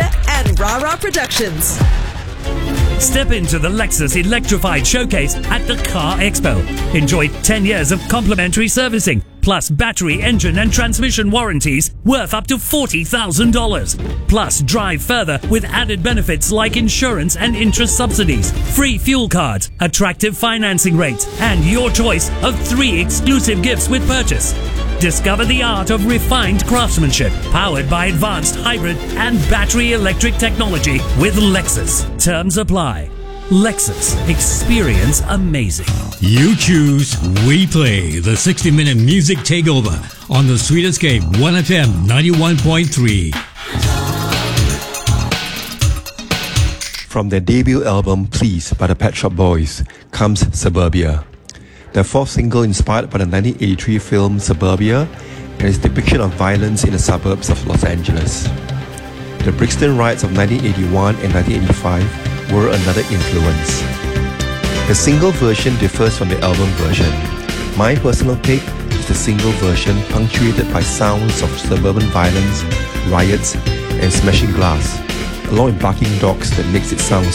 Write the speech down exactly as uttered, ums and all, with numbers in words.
Media and Rah Rah Productions. Step into the Lexus Electrified Showcase at the Car Expo. Enjoy ten years of complimentary servicing, plus battery, engine and transmission warranties worth up to forty thousand dollars. Plus, drive further with added benefits like insurance and interest subsidies, free fuel cards, attractive financing rates, and your choice of three exclusive gifts with purchase. Discover the art of refined craftsmanship, powered by advanced hybrid and battery electric technology with Lexus. Terms apply. Lexus. Experience amazing. You choose, we play the sixty minute music takeover on the Sweet Escape one F M ninety-one point three. From their debut album Please by the Pet Shop Boys comes Suburbia. Their fourth single inspired by the nineteen eighty-three film Suburbia and its depiction of violence in the suburbs of Los Angeles. The Brixton riots of nineteen eighty-one and nineteen eighty-five were another influence. The single version differs from the album version. My personal pick is the single version punctuated by sounds of suburban violence, riots, and smashing glass, along with barking dogs that makes it sound